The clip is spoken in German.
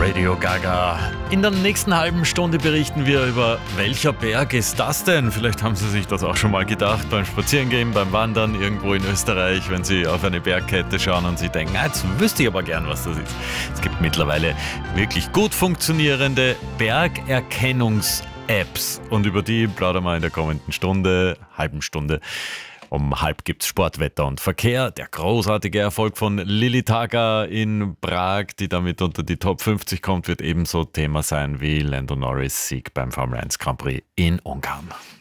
Radio Gaga. In der nächsten halben Stunde berichten wir über welcher Berg ist das denn? Vielleicht haben Sie sich das auch schon mal gedacht beim Spazierengehen, beim Wandern irgendwo in Österreich, wenn Sie auf eine Bergkette schauen und Sie denken, jetzt wüsste ich aber gern, was das ist. Es gibt mittlerweile wirklich gut funktionierende Bergerkennungs-Apps und über die plaudern wir in der kommenden halben Stunde. Um halb gibt's Sportwetter und Verkehr. Der großartige Erfolg von Lili Taga in Prag, die damit unter die Top 50 kommt, wird ebenso Thema sein wie Lando Norris' Sieg beim Formel 1 Grand Prix in Ungarn.